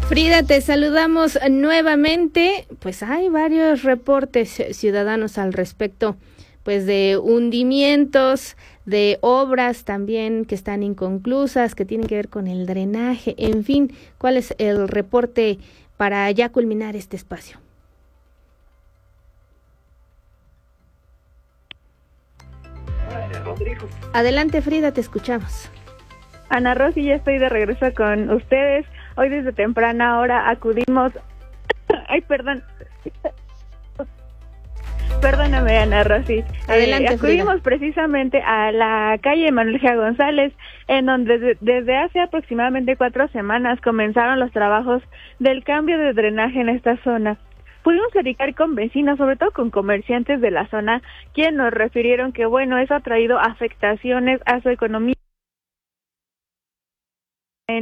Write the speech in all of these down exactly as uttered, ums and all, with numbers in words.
Frida, te saludamos nuevamente. Pues hay varios reportes ciudadanos al respecto, pues de hundimientos, de obras también que están inconclusas, que tienen que ver con el drenaje, en fin, ¿cuál es el reporte para ya culminar este espacio? Adelante, Frida, te escuchamos. Ana Rosy, ya estoy de regreso con ustedes. Hoy desde temprana hora acudimos... Ay, perdón. Perdóname, Ana Rosy. Adelante, eh, acudimos Frida. precisamente a la calle Manuel G. González, en donde desde, desde hace aproximadamente cuatro semanas comenzaron los trabajos del cambio de drenaje en esta zona. Pudimos platicar con vecinos, sobre todo con comerciantes de la zona, quienes nos refirieron que, bueno, eso ha traído afectaciones a su economía. En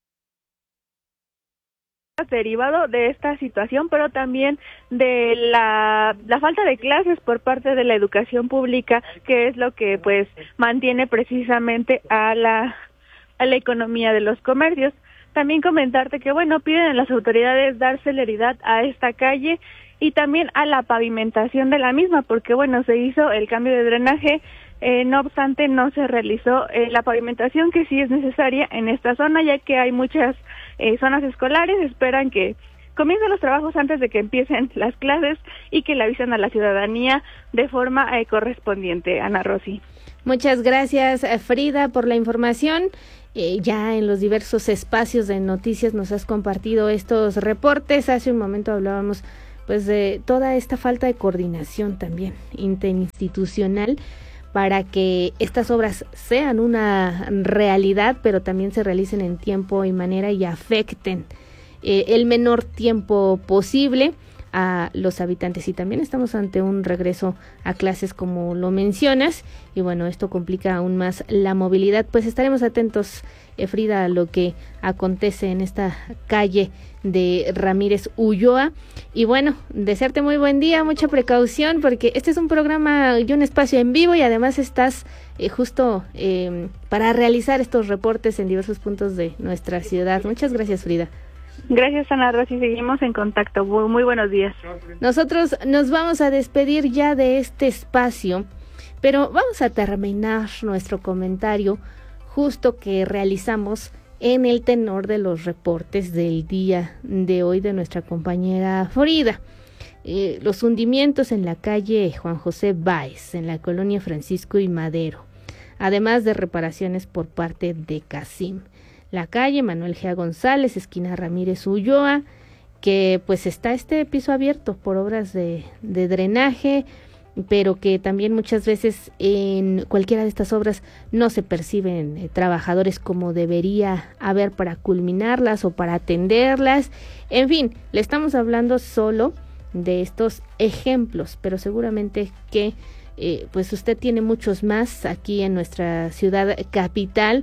derivado de esta situación, pero también de la, la falta de clases por parte de la educación pública, que es lo que pues mantiene precisamente a la a la economía de los comercios. También comentarte que bueno, piden a las autoridades dar celeridad a esta calle y también a la pavimentación de la misma, porque bueno, se hizo el cambio de drenaje, eh, no obstante no se realizó eh, la pavimentación que sí es necesaria en esta zona, ya que hay muchas Eh, zonas escolares, esperan que comiencen los trabajos antes de que empiecen las clases y que le avisen a la ciudadanía de forma eh, correspondiente. Ana Rosy. Muchas gracias, Frida, por la información. Eh, ya en los diversos espacios de noticias nos has compartido estos reportes. Hace un momento hablábamos pues de toda esta falta de coordinación también interinstitucional para que estas obras sean una realidad, pero también se realicen en tiempo y manera y afecten eh, el menor tiempo posible a los habitantes. Y también estamos ante un regreso a clases, como lo mencionas, y bueno, esto complica aún más la movilidad. Pues estaremos atentos, eh, Frida, a lo que acontece en esta calle de Ramírez Ulloa. Y bueno, desearte muy buen día, mucha precaución, porque este es un programa y un espacio en vivo, y además estás eh, justo eh, para realizar estos reportes en diversos puntos de nuestra ciudad. Muchas gracias, Frida. Gracias, Ana Rosy, seguimos en contacto. Muy, muy buenos días. Nosotros nos vamos a despedir ya de este espacio, pero vamos a terminar nuestro comentario justo que realizamos en el tenor de los reportes del día de hoy de nuestra compañera Frida. Eh, los hundimientos en la calle Juan José Báez, en la colonia Francisco y Madero, además de reparaciones por parte de CACIM. La calle Manuel G. González, esquina Ramírez Ulloa, que pues está este piso abierto por obras de, de drenaje, pero que también muchas veces en cualquiera de estas obras no se perciben eh, trabajadores como debería haber para culminarlas o para atenderlas. En fin, le estamos hablando solo de estos ejemplos, pero seguramente que eh, pues usted tiene muchos más aquí en nuestra ciudad capital,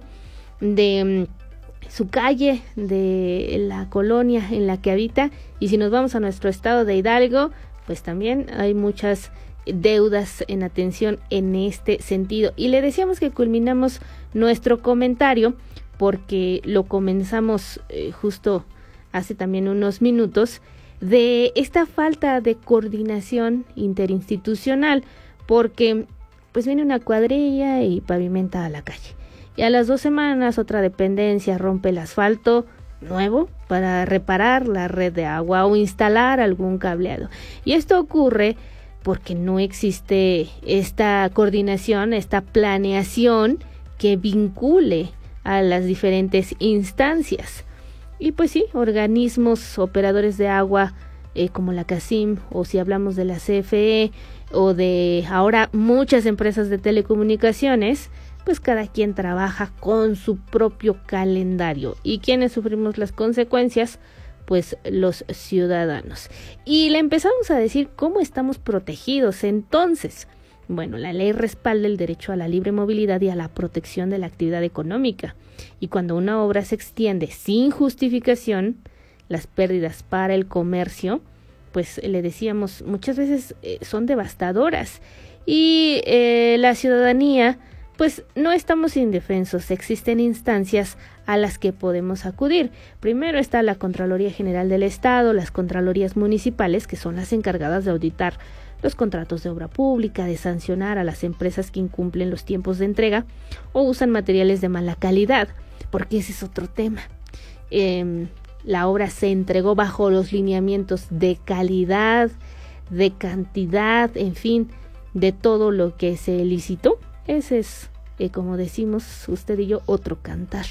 de su calle, de la colonia en la que habita. Y si nos vamos a nuestro estado de Hidalgo, pues también hay muchas deudas en atención en este sentido. Y le decíamos que culminamos nuestro comentario porque lo comenzamos eh, justo hace también unos minutos, de esta falta de coordinación interinstitucional, porque pues viene una cuadrilla y pavimenta la calle, y a las dos semanas otra dependencia rompe el asfalto nuevo para reparar la red de agua o instalar algún cableado. Y esto ocurre porque no existe esta coordinación, esta planeación que vincule a las diferentes instancias. Y pues sí, organismos operadores de agua eh, como la CACIM, o si hablamos de la C F E, o de ahora muchas empresas de telecomunicaciones, pues cada quien trabaja con su propio calendario. ¿Y quiénes sufrimos las consecuencias? Pues los ciudadanos. Y le empezamos a decir cómo estamos protegidos entonces. Bueno, la ley respalda el derecho a la libre movilidad y a la protección de la actividad económica. Y cuando una obra se extiende sin justificación, las pérdidas para el comercio, pues le decíamos, muchas veces eh, son devastadoras. Y eh, la ciudadanía pues no estamos indefensos, existen instancias a las que podemos acudir. Primero está la Contraloría General del Estado, las Contralorías Municipales, que son las encargadas de auditar los contratos de obra pública, de sancionar a las empresas que incumplen los tiempos de entrega o usan materiales de mala calidad, porque ese es otro tema. Eh, la obra se entregó bajo los lineamientos de calidad, de cantidad, en fin, de todo lo que se licitó. Ese es, eh, como decimos usted y yo, otro cantar.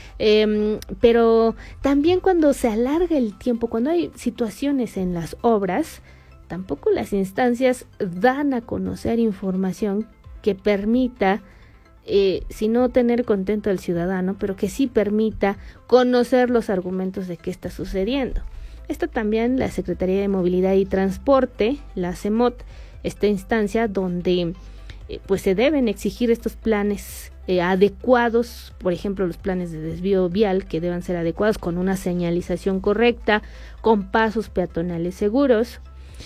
Eh, pero también cuando se alarga el tiempo, cuando hay situaciones en las obras, tampoco las instancias dan a conocer información que permita, eh, si no tener contento al ciudadano, pero que sí permita conocer los argumentos de qué está sucediendo. Esto también la Secretaría de Movilidad y Transporte, la CEMOT, esta instancia donde eh, pues se deben exigir estos planes eh, adecuados, por ejemplo los planes de desvío vial que deban ser adecuados con una señalización correcta, con pasos peatonales seguros.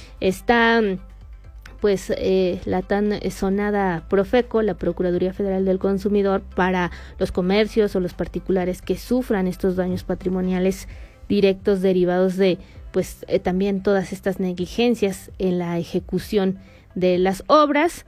Está pues eh, la tan sonada Profeco, la Procuraduría Federal del Consumidor, para los comercios o los particulares que sufran estos daños patrimoniales directos derivados de pues eh, también todas estas negligencias en la ejecución de las obras.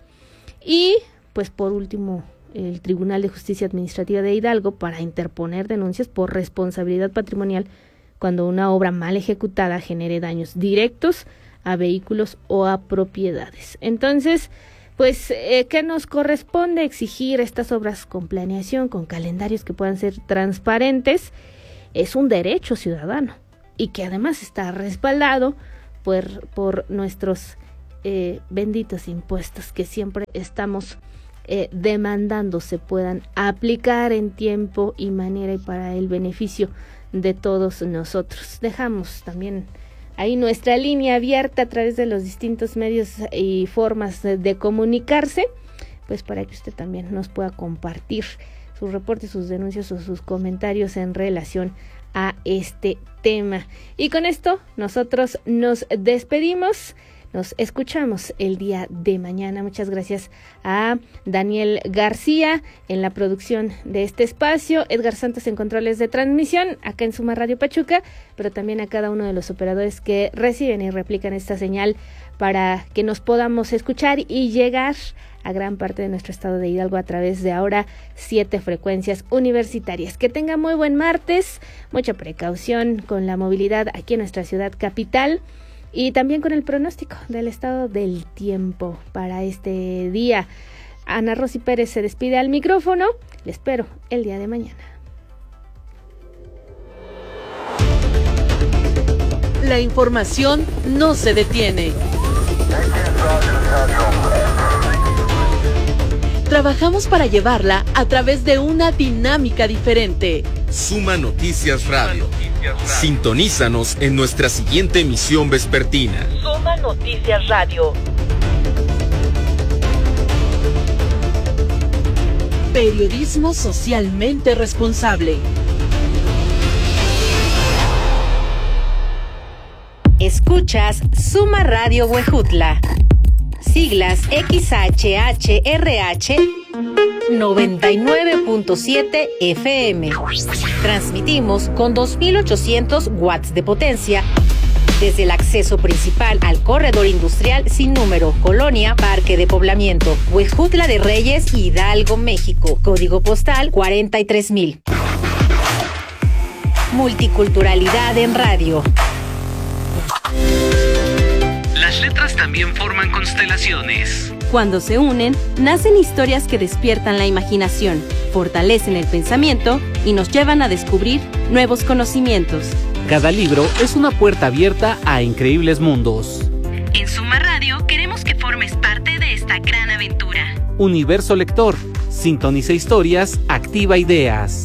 Y pues por último el Tribunal de Justicia Administrativa de Hidalgo, para interponer denuncias por responsabilidad patrimonial cuando una obra mal ejecutada genere daños directos a vehículos o a propiedades. Entonces, pues, eh, ¿qué nos corresponde? Exigir estas obras con planeación, con calendarios que puedan ser transparentes. Es un derecho ciudadano y que además está respaldado por, por nuestros eh, benditos impuestos que siempre estamos eh, demandando se puedan aplicar en tiempo y manera y para el beneficio de todos nosotros. Dejamos también ahí nuestra línea abierta a través de los distintos medios y formas de, de comunicarse, pues para que usted también nos pueda compartir sus reportes, sus denuncias o sus comentarios en relación a este tema. Y con esto nosotros nos despedimos. Nos escuchamos el día de mañana. Muchas gracias a Daniel García en la producción de este espacio, Edgar Santos en controles de transmisión acá en Suma Radio Pachuca, pero también a cada uno de los operadores que reciben y replican esta señal para que nos podamos escuchar y llegar a gran parte de nuestro estado de Hidalgo a través de ahora siete frecuencias universitarias. Que tenga muy buen martes, mucha precaución con la movilidad aquí en nuestra ciudad capital. Y también con el pronóstico del estado del tiempo para este día. Ana Rosy Pérez se despide al micrófono. Le espero el día de mañana. La información no se detiene. Trabajamos para llevarla a través de una dinámica diferente. Suma Noticias Radio. Sintonízanos en nuestra siguiente emisión vespertina. Suma Noticias Radio. Periodismo socialmente responsable. Escuchas Suma Radio Huejutla. Siglas X H H R H noventa y nueve punto siete F M. Transmitimos con dos mil ochocientos watts de potencia desde el acceso principal al corredor industrial sin número, Colonia Parque de Poblamiento, Huejutla de Reyes, Hidalgo, México. Código postal cuarenta y tres mil. Multiculturalidad en radio. Las letras también forman constelaciones. Cuando se unen, nacen historias que despiertan la imaginación, fortalecen el pensamiento y nos llevan a descubrir nuevos conocimientos. Cada libro es una puerta abierta a increíbles mundos. En Suma Radio queremos que formes parte de esta gran aventura. Universo Lector. Sintoniza historias, activa ideas.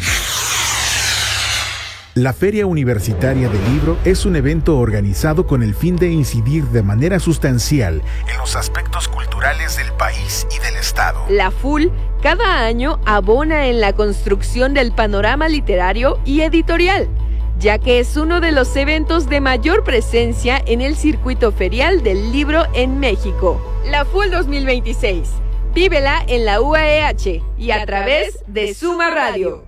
La Feria Universitaria del Libro es un evento organizado con el fin de incidir de manera sustancial en los aspectos culturales del país y del Estado. La F U L cada año abona en la construcción del panorama literario y editorial, ya que es uno de los eventos de mayor presencia en el circuito ferial del libro en México. La F U L dos mil veintiséis, Vívela en la U A E H y a través de Suma Radio.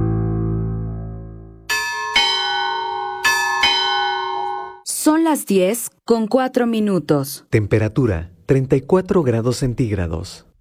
Son las diez con cuatro minutos. Temperatura treinta y cuatro grados centígrados.